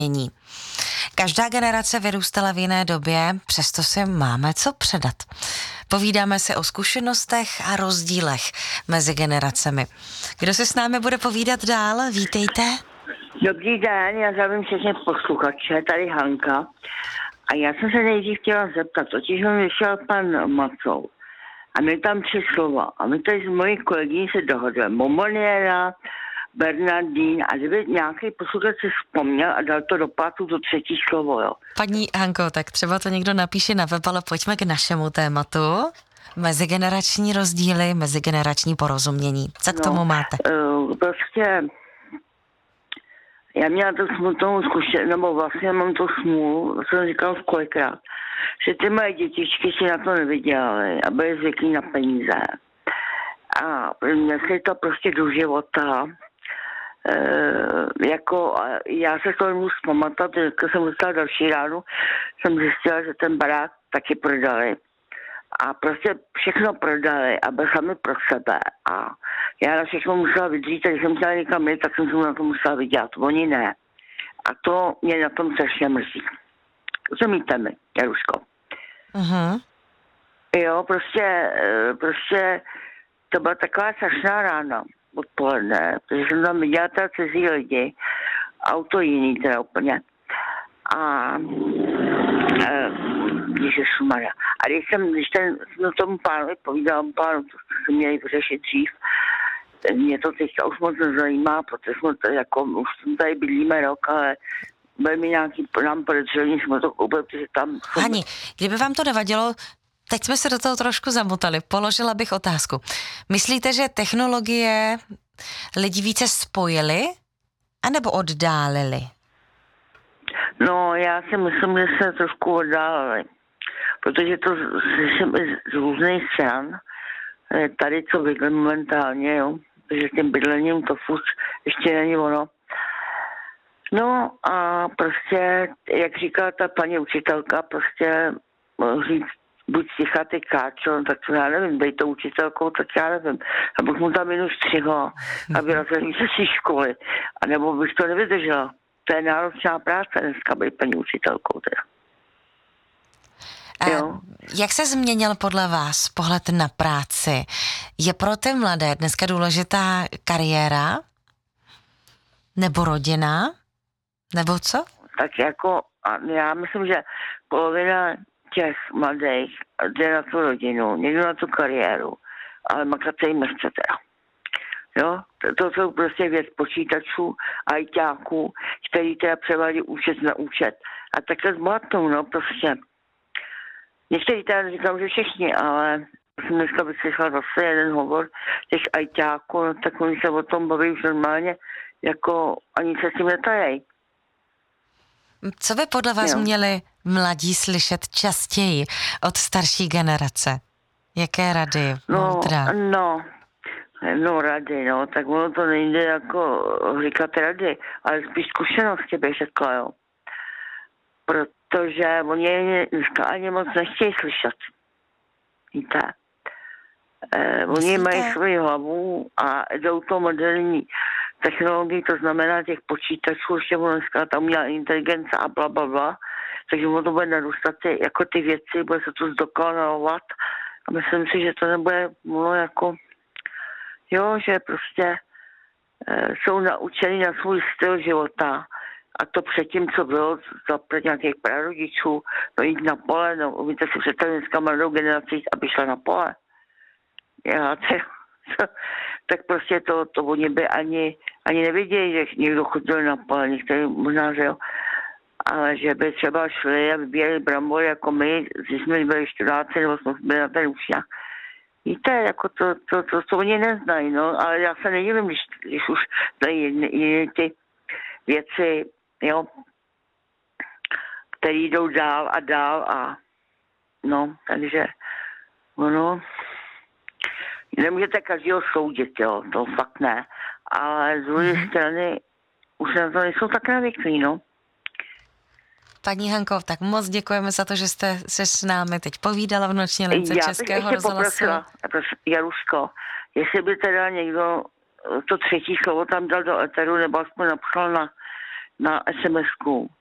mění. Každá generace vyrůstala v jiné době, přesto si máme co předat. Povídáme si o zkušenostech a rozdílech mezi generacemi. Kdo se s námi bude povídat dál? Vítejte. Dobrý den, já zdravím všechny posluchače, tady Hanka. A já jsem se nejdřív chtěla zeptat, totiž mi vyšel pan Macou a my tam 3 slova. A my tady s mojí kolegyní se dohodli. Momoniera, Bernardín, a kdyby nějaký posluchač si vzpomněl a dal to do pátu to 3. slovo, jo. Paní Hanko, tak třeba to někdo napíše na web, ale pojďme k našemu tématu. Mezigenerační rozdíly, mezigenerační porozumění. Co k tomu máte? Prostě já měla to smutnou zkušenost, nebo vlastně mám to smůlu, to jsem říkal kolikrát, že ty moje dětičky si na to nevydělaly a byly zvyklí na peníze. A nesli to prostě do života. Já se to nemůžu vzpamatovat, když jsem dostala další ránu, jsem zjistila, že ten barák taky prodali. A prostě všechno prodali, aby sami pro sebe. A já na všechno musela vydřít, a když jsem chtěla někam jít, tak jsem se na to musela vydělat. Oni ne. A to mě na tom strašně mrzí. Rozumíte mi, Jaruško? Uh-huh. Jo, prostě to byla taková strašná rána odpoledne, protože jsem tam viděla teda cizí lidi, auto jiný teda úplně. A ježišmarja. A když jsem tomu pánovi povídala, pánu, to jsme měli vyřešit dřív, mě to teďka už moc nezajímá, protože jsme to, jako, už tady bydlíme rok, ale byl mi nějaký nám podezřelý, jsme to koupili, protože tam... Hani, kdyby vám to nevadilo, teď jsme se do toho trošku zamotali, položila bych otázku. Myslíte, že technologie lidi více spojily, anebo oddálily? No, já si myslím, že se trošku oddálili, protože to slyším i z různých stran, tady co bydlím momentálně, jo, protože tím bydlením to furt ještě není ono. No a prostě, jak říkala ta paní učitelka, prostě říct, buď sticha ty káčo, tak to já nevím, dej to učitelkou, tak já nevím. Abych mu tam minus 3, aby rozhodl se z školy. A nebo bych to nevydržela. To je náročná práce dneska být paní učitelkou teda. Jak se změnil podle vás pohled na práci? Je pro ty mladé dneska důležitá kariéra? Nebo rodina? Nebo co? Tak jako, já myslím, že polovina těch mladých jde na tu rodinu, někdo na tu kariéru, ale makat se jim nechce teda. Jo, to jsou prostě věc počítačů, ajťáků, který teda převádí účet na účet. A takhle zbohatnou, no prostě. Někteří teda říkám, že všichni, ale jsem dneska vyslyšela zase jeden hovor těch ajťáků, no, tak oni se o tom baví už normálně, jako ani se s tím netají. Co by podle vás měli mladí slyšet častěji od starší generace? Jaké rady? No, rady, no, tak ono to nejde jako říkat rady, ale spíš zkušenosti bych řekla, jo. Protože oni dneska ani moc nechtějí slyšet. Víte? Oni mají svoji hlavu a jdou to moderní technologii, to znamená těch počítačů, ještě dneska tam umělá inteligence a blablabla, takže ono to bude narůstat jako ty věci, bude se to zdokonalovat a myslím si, že to nebude jako, jo, že prostě jsou naučení na svůj styl života a to předtím, co bylo za nějakých prarodičů, no jít na pole, no umíte si představit dneska mladou generaci, aby šla na pole. Tak prostě to oni by ani neviděli, že někdo chodil na pole, některý možná, že jo, ale že by třeba šli a vybírali brambory jako my, když jsme byli študáci, nebo jsme byli na ten učňách. Víte, jako to oni neznají, no, ale já se nedivím, když už znají jiné ty věci, jo, které jdou dál a no, takže ono, nemůžete každého soudit, jo, to fakt ne, ale z druhé strany už na to nejsou tak navyklí, no. Paní Hanko, tak moc děkujeme za to, že jste se s námi teď povídala v noční lince Českého rozhlasu. Jaruško, jestli by teda někdo to 3. slovo tam dal do eteru, nebo aspoň napsal na SMS-ku.